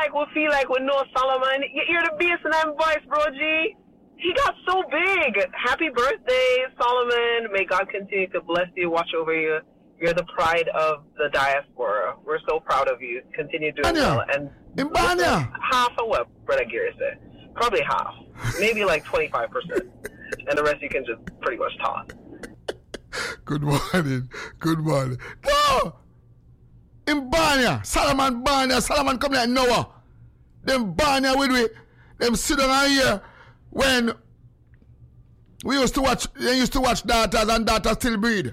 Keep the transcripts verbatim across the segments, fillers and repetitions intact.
like we feel like we know Solomon. You hear the bass in that voice, bro, G. He got so big. Happy birthday, Solomon. May God continue to bless you, watch over you. You're the pride of the diaspora. We're so proud of you. Continue doing Banya. well. And In Banya. half of what Brother Gary said. Probably half. Maybe like twenty-five percent. And the rest you can just pretty much talk. Good morning. Good morning. No! In Banya. Solomon Banya. Solomon come like Noah. Them Banya with we. Them sit down here when we used to watch, they used to watch Daughters and Daughters Still Breed.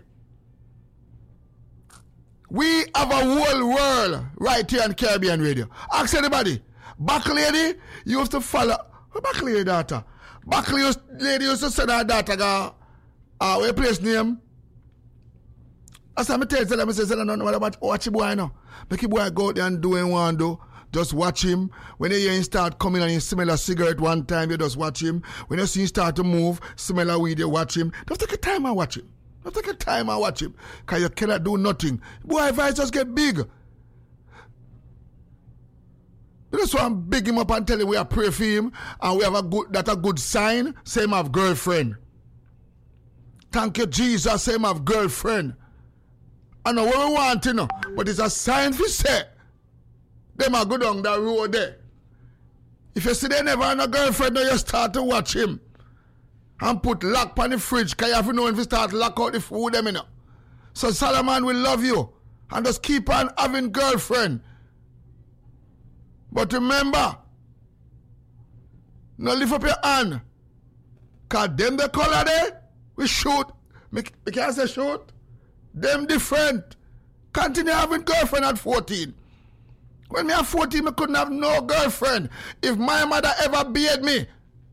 We have a whole world right here on Caribbean Radio. Ask anybody. Back lady, you used to follow. What back lady daughter? Back lady, lady used to send her daughter go, uh, what place name? As I tell you, I say, no, no, no, watch the boy now. Make the boy go out there and do what he want to do. Just watch him. When you hear him start coming and you smell a cigarette one time, you just watch him. When you see him start to move, smell a weed, you watch him. Don't take a time and watch him. Don't take a time and watch him. Because you cannot do nothing. Boy, if I just get big. That's why I'm big him up and tell him we are pray for him. And we have a good, that's a good sign. Same have girlfriend. Thank you, Jesus. Same have girlfriend. I know what we want, you know. But it's a sign for say. Them are go down that road there. If you see they never have a girlfriend, then you start to watch him. And put lock on the fridge, because you have to know if you start lock out the food, them, you know. So Solomon will love you. And just keep on having girlfriend. But remember, no lift up your hand. Because them the color there, we shoot. We can't say shoot. Them different. Continue having girlfriend at fourteen. When me at fourteen, I couldn't have no girlfriend. If my mother ever beat me,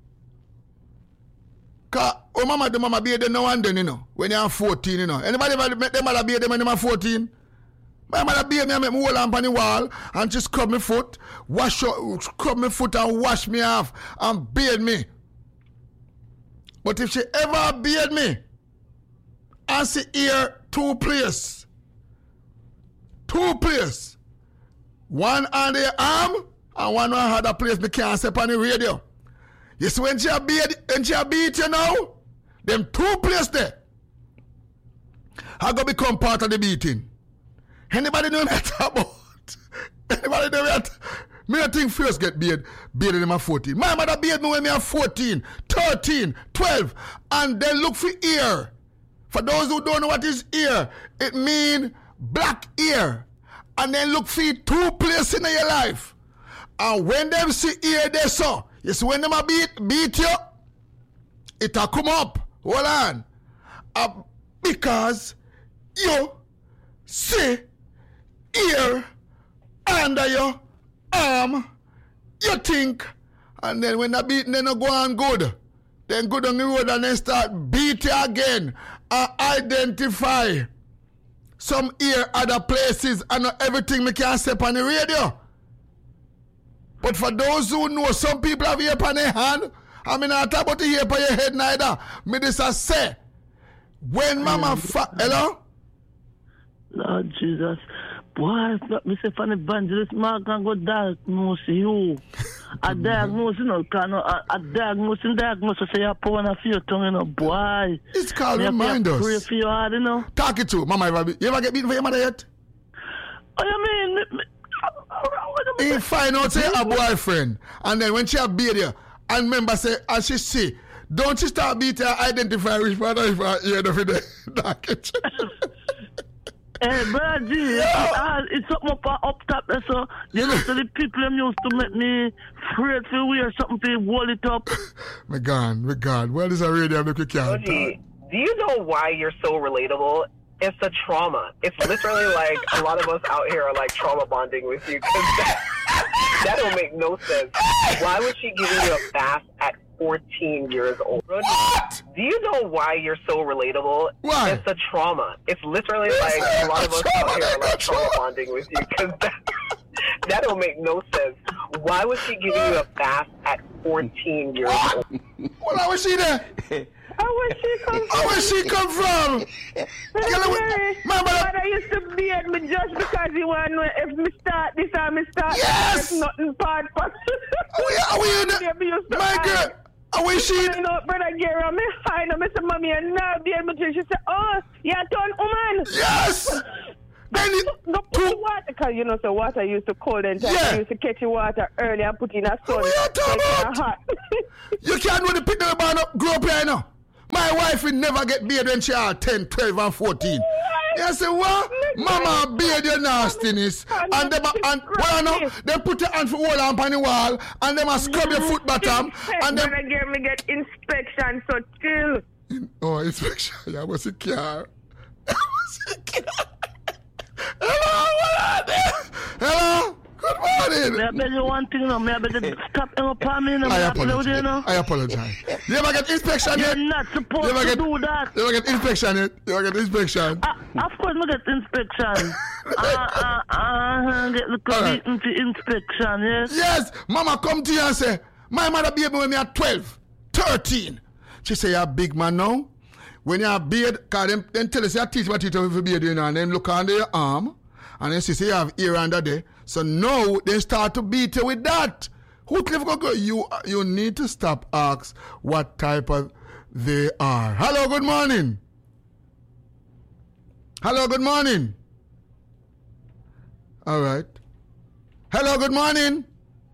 because oh mama, the mama beat them now and then, you know, when you're fourteen, you know. Anybody ever make them mother beat them when they're fourteen? My mother beat me and make me hold on the wall and just scrub my foot, wash up, scrub my foot and wash me off and beat me. But if she ever beat me and see here two places, two places, one on the arm and one on the other place me can't say on the radio. You see when she a beat, when she a beat you now, them two places there, I go become part of the beating. Anybody know what I'm talking about? Anybody know what? Me I think first get beat, beat in my fourteen. My mother beat me when me at fourteen, thirteen, twelve, and then look for ear. For those who don't know what is ear, it mean black ear. And then look for two places in your life. And when them see ear, they saw. You see when them a beat, beat you, it'll come up. Hold on. Uh, because you see ear under your arm, you think, and then when the beating then go on good, then go down the road and then start beat you again and identify some ear other places and not everything me can say on the radio. But for those who know, some people have ear on their hand, I mean not talk about the ear on your head neither. Me this I say, when mama fa- hello? Lord Jesus. Boy, it's not me say for an evangelist, man can go diagnose you. A diagnose, you know, can a, a diagnose and diagnose, say you're pouring a few tongue, you know, boy. It's called you reminders. Pray for your heart, you know. Talk it to mama. Ever, you ever get beaten for your mother yet? Oh, you mean? Me, me, he find out say a boyfriend, and then when she a beat you, and remember say, and she see, don't she start beating her, identify which father is for ear of the talk it. Hey, brother G, yeah. it's, it's something up, up top there, so you know, so the people them used to make me afraid to wear something to hold it up. My God, my God, what is a radio make you can't do you know why you're so relatable? It's a trauma. It's literally like a lot of us out here are like trauma bonding with you. Cause that, that don't make no sense. Why was she giving you a bath at fourteen years old? What? Do you know why you're so relatable? Why? It's a trauma. It's literally like a lot of us out here are like trauma bonding with you. Cause that, that don't make no sense. Why was she giving you a bath at fourteen years old? Well, how was she there? How would she come from? How would she come from? My mother used to beat me just because he want to know if me start this or me start yes! that. nothing bad. But Are we, are we in the, my girl, are we she? You know, brother Gary, I'm high now. I said, mommy, and now the elementary. She said, oh, you're a turn woman. Yes. Then it, Go put the water, because you know, so water used to cold and time. Yeah. You used to catch the water early and put in a sun. What are you talking make it about? hot. You can't know the picture about up, grow up here now. My wife will never get beard when she are ten, twelve, and fourteen. You say what? Mama beard your nastiness. And them and well I know, they put your hand for wall on the wall and them a scrub your foot bottom and them Brother Gary, me get inspection, so chill. oh inspection. Yeah, I was a car. I was a car. Hello, what are they? Hello? Good morning. May I beg you one thing now? May I beg you stop him up on me now? I May play with you apologize. now? I apologize. You ever get inspection You're yet? not You supposed ever to get, do that. you ever get inspection yet? You ever get inspection? Uh, of course, I get inspection. uh, uh, uh, get the Alright. committee to inspection, yes? Yes, mama come to you and say, my mother baby when me at twelve, thirteen. She say, you're a big man now. When you're a beard, because them, them tell us, you teach my teacher if you beard, you know, and then look under your arm, and then she say, you have ear under there. So now, they start to beat you with that. Who clever go go? You, you need to stop ask what type of they are. Hello, good morning. Hello, good morning. All right. Hello, good morning.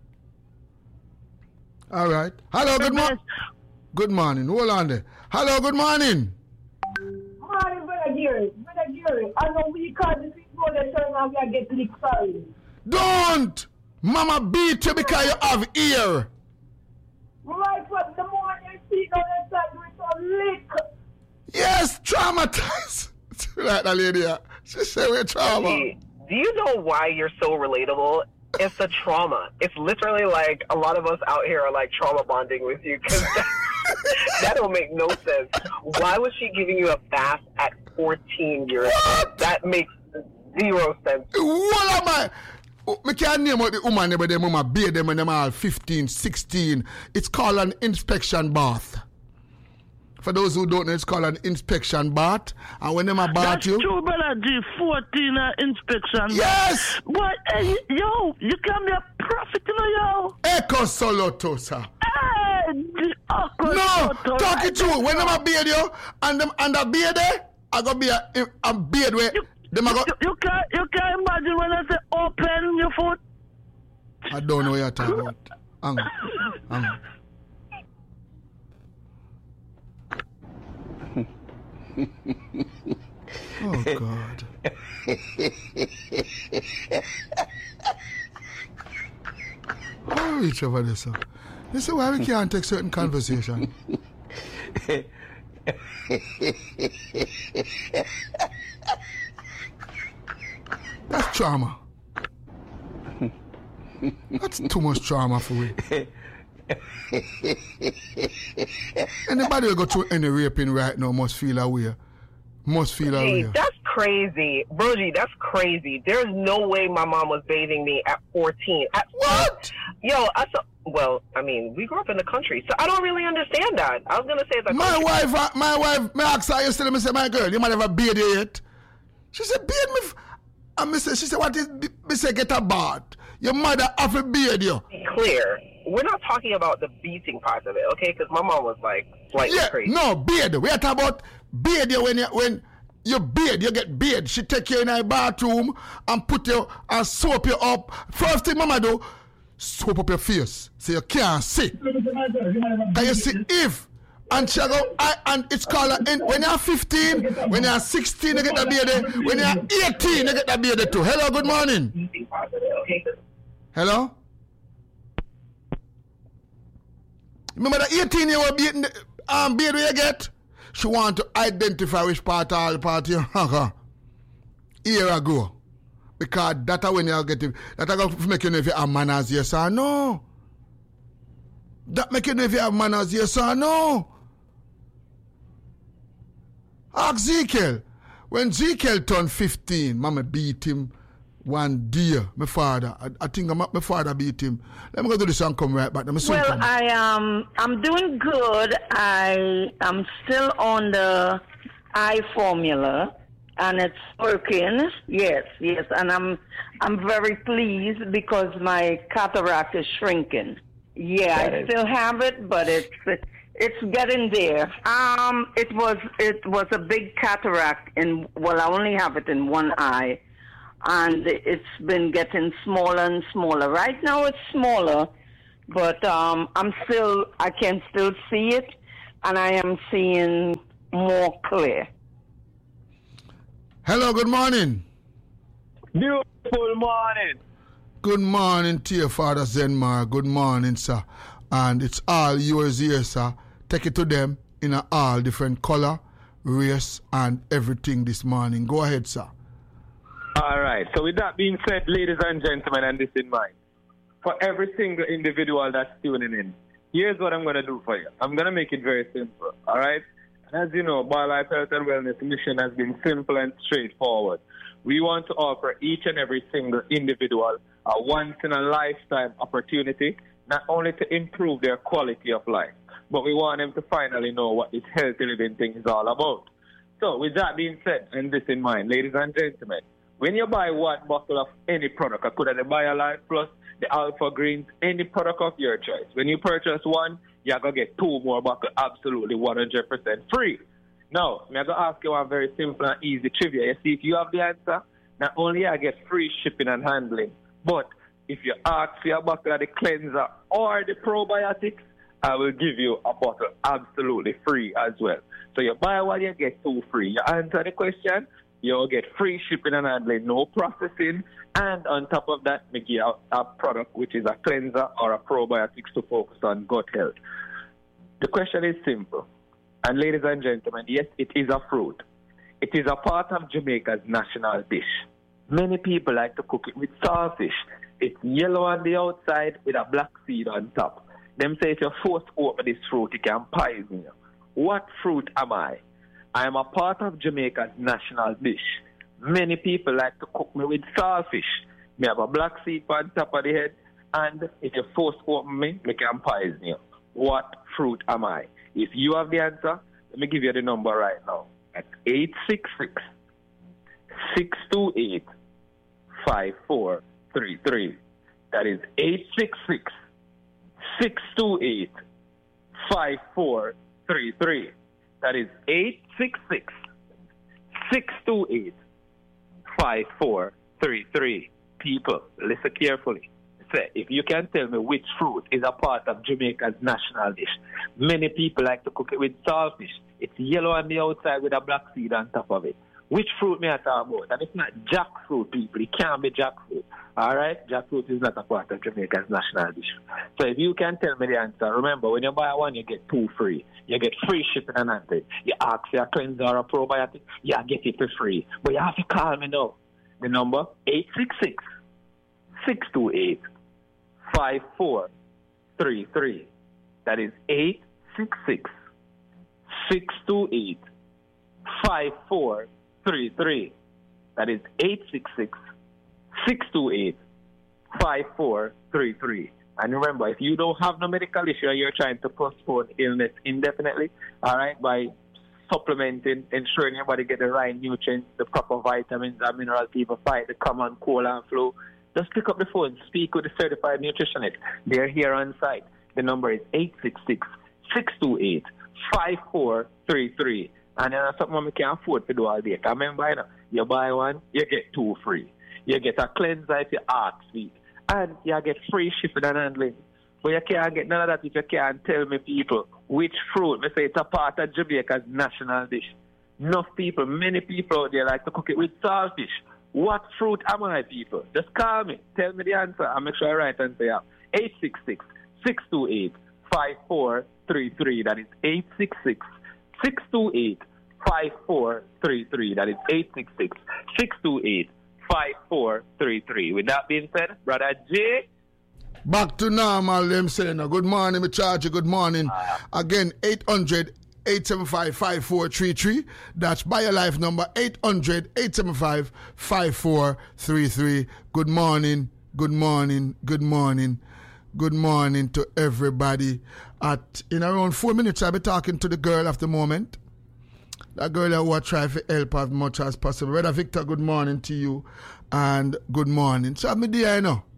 All right. Hello, good morning. Good morning. Hold on there. Hello, good morning. Morning, Brother Gary. Brother Gary, I know we call the people that turn around and get lick sorry. Don't! Mama beat you because you have ear. Right from the morning, see on the side with some lick. Yes, traumatized. Right, that lady. uh, She said we're trauma. Hey, do you know why you're so relatable? It's a trauma. It's literally like a lot of us out here are like trauma bonding with you because that, that don't make no sense. Why was she giving you a bath at fourteen years old? That makes zero sense. What am I? Oh, I can't name what the woman but them mama beat them when them all fifteen, sixteen. It's called an inspection bath. For those who don't know, it's called an inspection bath. And when them a bath That's you. true, brother G. fourteen uh, inspection. Yes! But, hey, yo, you can be a prophet, you know, yo. Echo soloto, sir. Hey, the awkward No, photo, talk right it true. there. When them a beard you, and them and a beard there, I go be a, a beard where You, them a go. you, you, can't, you can't imagine when I say open your foot. I don't know what you're talking about. Hang on. Hang on. Oh God. How we reach over this? Sir? You see why we can't take certain conversation? That's trauma. That's too much trauma for me. Anybody who go through any raping right now must feel aware. Must feel Hey, aware. that's crazy. Brogy, that's crazy. There's no way my mom was bathing me at fourteen. At, What? Yo, I saw, well, I mean, we grew up in the country, so I don't really understand that. I was going to say the My country. wife, uh, my wife, me asked her yesterday, me say, my girl, you might have a beard yet. She said, beard me. F-. And me say, she said, what is, me say, get a bath. Your mother have a beard you. Be clear. We're not talking about the beating part of it, okay? Because my mom was like slightly Yeah, crazy. no, beard. We are talking about beard you when you, when you beard, you get beard. She take you in her bathroom and put you, and soap you up. First thing mama do, soap up your face so you can't see. Can you see if? And she go, I, and it's called, a, in, when you're fifteen, when you're sixteen, you get the beard. When you're eighteen, you get the beard too. Hello, good morning. Beating part of it, okay? 'Cause Hello? Remember the eighteen year old beard, um, beard you get? She want to identify which part all the part you have. Year ago. Because that's when you get it. That's going to make you know if you have manners, yes or no. That make you know if you have manners, yes or no. Ask Ezekiel. When Ezekiel turned fifteen, mama beat him one day. My father. I, I think my, my father beat him. Let me go to this and come right back. Let me soon Well, come. I um, I'm doing good. I am still on the eye formula, and it's working. Yes, yes, and I'm I'm very pleased because my cataract is shrinking. Yeah, Got I it. still have it, but it's it's getting there. Um, it was it was a big cataract in well, I only have it in one eye, and it's been getting smaller and smaller. Right now, it's smaller, but um, I'm still I can still see it, and I am seeing more clear. Hello, good morning. Beautiful morning. Good morning to your father Zenmar. Good morning, sir. And it's all yours here, sir. Take it to them in a all different color, race, and everything this morning. Go ahead, sir. All right. So with that being said, ladies and gentlemen, and this in mind, for every single individual that's tuning in, here's what I'm going to do for you. I'm going to make it very simple, all right? As you know, BioLife Health and Wellness mission has been simple and straightforward. We want to offer each and every single individual a once-in-a-lifetime opportunity, not only to improve their quality of life, but we want them to finally know what this healthy living thing is all about. So with that being said, and this in mind, ladies and gentlemen, when you buy one bottle of any product, I could have the BioLife Plus, the Alpha Greens, any product of your choice. When you purchase one, you're going to get two more bottles absolutely one hundred percent free. Now, I'm going to ask you one very simple and easy trivia. You see, if you have the answer, not only I get free shipping and handling, but if you ask for a bottle of the cleanser or the probiotics, I will give you a bottle absolutely free as well. So you buy one, you get two free. You answer the question, you'll get free shipping and handling, no processing, and on top of that, we give you a, a product which is a cleanser or a probiotics to focus on gut health. The question is simple. And ladies and gentlemen, yes, it is a fruit. It is a part of Jamaica's national dish. Many people like to cook it with saltfish. It's yellow on the outside with a black seed on top. Them say if you force open this fruit, it can poison you. What fruit am I? I am a part of Jamaica's national dish. Many people like to cook me with saltfish. Me have a black seed on top of the head, and if you force open me, me can poison you. What fruit am I? If you have the answer, let me give you the number right now. At eight six six, six two eight, five four three three. That is eight six six, six two eight, five four three three. That is eight six six, six two eight, five four three three. People, listen carefully. Say, if you can tell me which fruit is a part of Jamaica's national dish. Many people like to cook it with saltfish. It's yellow on the outside with a black seed on top of it. Which fruit may I talk about? And it's not jackfruit, people. It can't be jackfruit. All right? Jackfruit is not a part of Jamaica's national dish. So if you can tell me the answer, remember, when you buy one, you get two free. You get free shipping and handling. You ask for a cleanser or a probiotic, you get it for free. But you have to call me now. The number, eight six six, six two eight, five four three three. That is eight six six, six two eight, five four three three. That is eight six six, six two eight, five four three three. And remember, if you don't have no medical issue, you're trying to postpone illness indefinitely, all right, by supplementing, ensuring your body get the right nutrients, the proper vitamins and minerals to even fight the common cold and flu, just pick up the phone, speak with the certified nutritionist. They're here on site. The number is eight six six, six two eight, five four three three. And then that's something we can afford to do all day. Because remember, you, know, you buy one, you get two free. You get a cleanser if you ask for it. And you get free shipping and handling. But you can't get none of that if you can't tell me, people, which fruit. Me say it's a part of Jamaica's national dish. Enough people, many people out there like to cook it with saltfish. What fruit am I, people? Just call me. Tell me the answer. I'll make sure I write and say eight six six, six two eight, five four three three. That is eight six six, six two eight, five four three three. That is eight six six, six two eight, five four three three. With that being said, Brother J. Back to normal, them saying, good morning, me charge you, good morning. Again, eight hundred, eight seven five, five four three three. That's BioLife number eight hundred, eight seven five, five four three three. Good morning, good morning, good morning, good morning to everybody. At in around four minutes, I'll be talking to the girl of the moment. That girl who will try to help as much as possible. Brother Victor, good morning to you. And good morning. So I'm there, you know.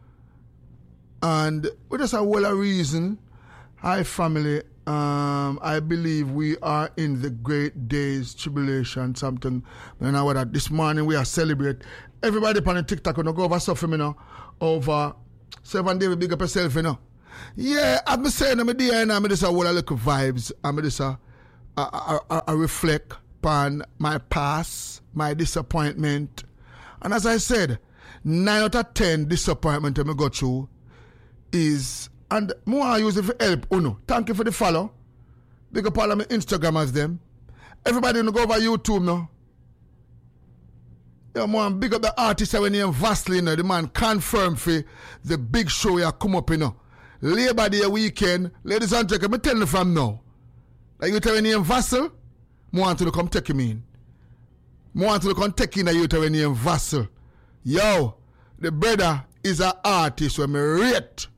And with just a whole of reason, hi family, um, I believe we are in the great days, tribulation, something. You know what? This morning we are celebrate. Everybody on the TikTok, gonna go over stuff, you know, over seven days, big up yourself, you know. Yeah, I'm saying, I'm there, and I'm just a whole of little vibes. I'm just a I, I, I reflect upon my past, my disappointment. And as I said, nine out of ten disappointment I go through is, and more I use it for help, Uno. Thank you for the follow. Big up all of my Instagrammers them. Everybody go over YouTube now. Yeah, man, big up the artist when he Vaseline, the man confirmed for the big show you come up, you know. Labor Day weekend, ladies and gentlemen, I'm telling you from now. Like you tell me name Vassal, I want to come take him in. I want to come take in that you tell me name Vassal. Yo, the brother is an artist when me rate.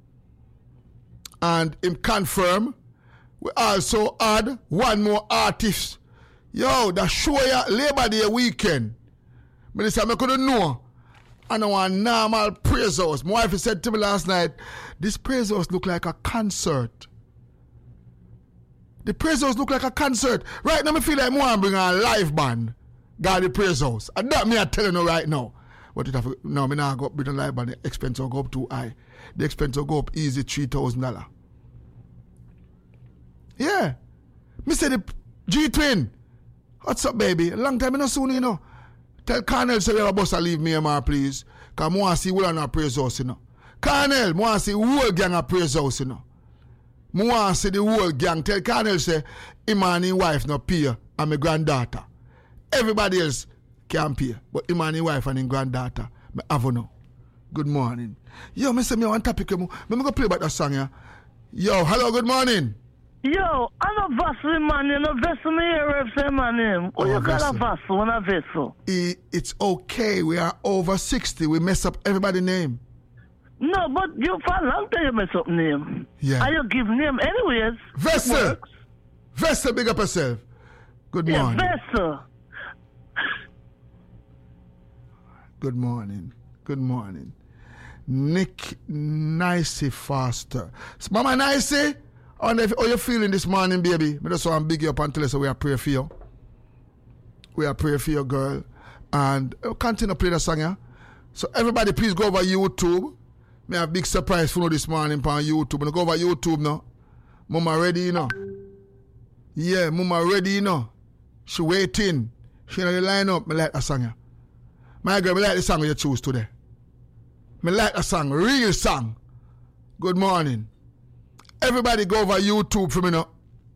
And him confirm, we also add one more artist. Yo, the show ya Labor Day weekend. Me say I couldn't know. I know a normal praise house. My wife said to me last night, this praise house look like a concert. The praise house look like a concert. Right now, I feel like I want to bring a live band. God, the praise house. And that me I telling you right now. But it have, no, me now go up with a live band. The expense will go up too high. The expense will go up easy three thousand dollars. Yeah. Me say the G-Twin. What's up, baby? A long time, I not soon, you know. Tell Colonel say we have a bus to leave me, ma, please. Because I want to see who on a praise house, you know. Colonel, I want to see who gang a praise house, you know. I want to see the whole gang. Tell Colonel say, him and his wife no pay and my granddaughter. Everybody else can pay. But him and his wife and his granddaughter, I have no. Good morning. Yo, I say me one topic. I'm going to play about that song, yeah. Yo, hello, good morning. Yo, I'm a vessel, man. You know, vessel me here, say my name. What Oh, you call a vessel. vessel and a vessel? I- It's okay. We are over sixty. We mess up everybody's name. No, but you for a long time you mess up name. Yeah. And you give name anyways. Vessel. It works. Vessel, big up yourself. Good Yeah, morning. vessel. Good morning. Good morning. Nick Nicey Foster. So, Mama Nicey, I wonder if, how you feeling this morning, baby? I just want to big you up and tell us we are praying for you. We are praying for you, girl. And uh, continue to play the song, yeah? So everybody please go over YouTube. Me have a big surprise for you this morning on YouTube. I'm go over YouTube now. Mama ready, you know? Yeah, Mama ready, you know? She waiting. She in the line up. Me like that song, yeah? My girl, me like the song you choose today. Me like the song, real song. Good morning. Everybody go over YouTube for me now.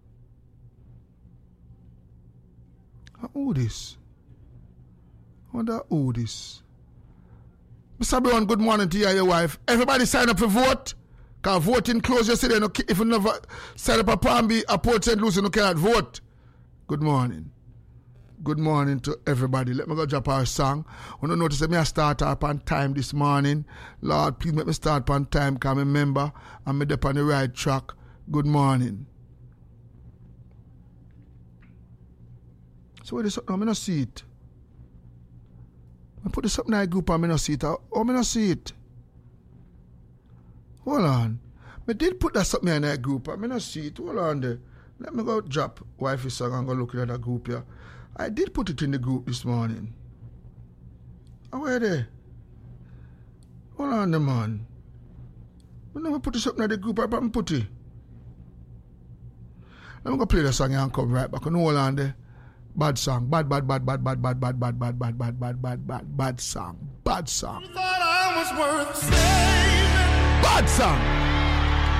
Who this? I wonder who this? Mister Brown, good morning to you and your wife. Everybody sign up for vote. Because voting close yesterday. No, if you never sign up a Palm Beach, a Port Saint Lucie, you cannot vote. Good morning. Good morning to everybody. Let me go drop our song. I want to notice that I start up on time this morning. Lord, please make me start on time because I remember I'm up on the right track. Good morning. So what is something? I don't see it. I put this up in a group and I don't see it. Oh, I don't see it. Hold on. I did put that something in that group. I don't see it. Hold on there. Let me go drop wifey song and go look at that group here. I did put it in the group this morning. Oh, where there? Hold on there, man. I never put this up in the group. I didn't put it. Let me go play the song and come right back. No, hold on there. Bad song. Bad, bad, bad, bad, bad, bad, bad, bad, bad, bad, bad, bad, bad, bad, bad song. Bad song. Thought I was worth saving. Bad song.